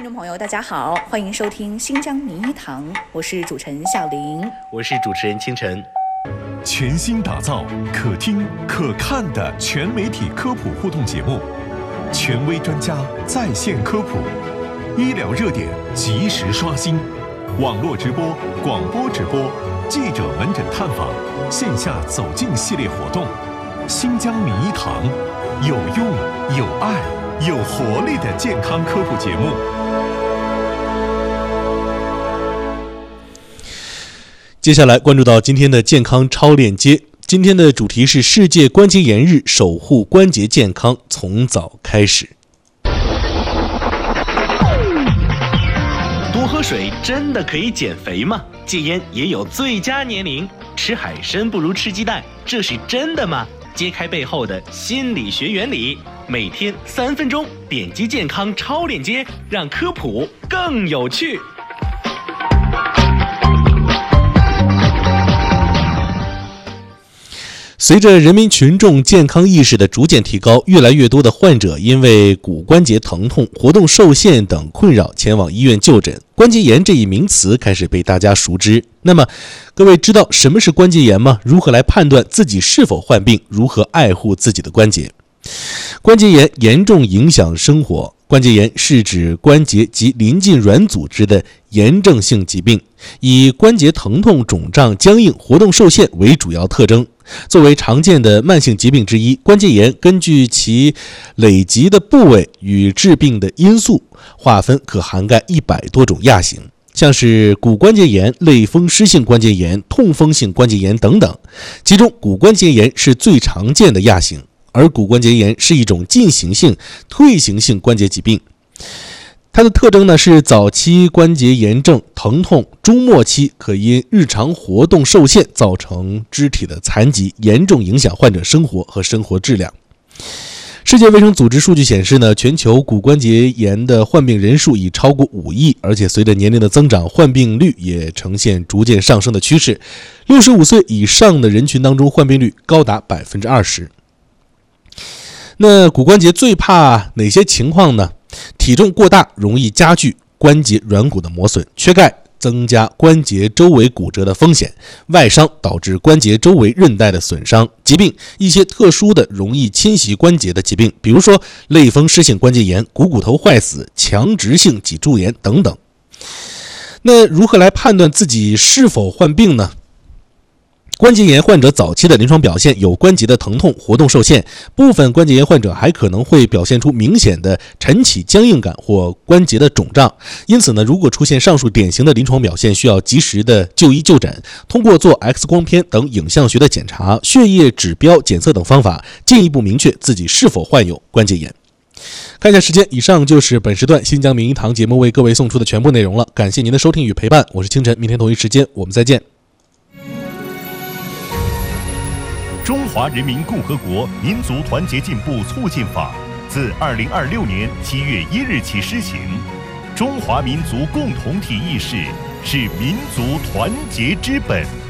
听众朋友大家好，欢迎收听新疆名医堂，我是主持人小玲， 我是主持人清晨。 全新打造可听可看的全媒体科普互动节目，权威专家在线科普，医疗热点及时刷新，网络直播、广播直播，记者门诊探访，线下走进系列活动。新疆名医堂，有用、有爱、有活力的健康科普节目。 接下来关注到今天的健康超链接，今天的主题是世界关节炎日，守护关节健康从早开始。 多喝水真的可以减肥吗？戒烟也有最佳年龄，吃海参不如吃鸡蛋，这是真的吗？揭开背后的心理学原理，每天3分钟，点击健康超链接，让科普更有趣。 随着人民群众健康意识的逐渐提高，越来越多的患者因为骨关节疼痛、活动受限等困扰前往医院就诊，关节炎这一名词开始被大家熟知。那么，各位知道什么是关节炎吗？如何来判断自己是否患病？如何爱护自己的关节？关节炎严重影响生活。关节炎是指关节及邻近软组织的炎症性疾病，以关节疼痛、肿胀、僵硬、活动受限为主要特征。作为常见的慢性疾病之一，关节炎根据其累积的部位与致病的因素划分，可涵盖100多种亚型，像是骨关节炎、类风湿性关节炎、痛风性关节炎等等。其中骨关节炎是最常见的亚型，而骨关节炎是一种进行性、退行性关节疾病。它的特征呢是早期关节炎症疼痛，中末期可因日常活动受限造成肢体的残疾，严重影响患者生活和生活质量。世界卫生组织数据显示呢，全球骨关节炎的患病人数已超过5亿，而且随着年龄的增长，患病率也呈现逐渐上升的趋势。65岁以上的人群当中，患病率高达20%。那骨关节最怕哪些情况呢？体重过大容易加剧关节软骨的磨损，缺钙增加关节周围骨折的风险，外伤导致关节周围韧带的损伤，疾病一些特殊的容易侵袭关节的疾病，比如说类风湿性关节炎、股头坏死、强直性脊柱炎等等。那如何来判断自己是否患病呢？关节炎患者早期的临床表现有关节的疼痛、活动受限，部分关节炎患者还可能会表现出明显的晨起僵硬感或关节的肿胀。因此呢，如果出现上述典型的临床表现，需要及时的就医就诊，通过做 X 光片等影像学的检查、血液指标检测等方法，进一步明确自己是否患有关节炎。看一下时间，以上就是本时段新疆名医堂节目为各位送出的全部内容了，感谢您的收听与陪伴，我是清晨，明天同一时间我们再见。 中华人民共和国民族团结进步促进法自2026年7月1日起施行。中华民族共同体意识是民族团结之本。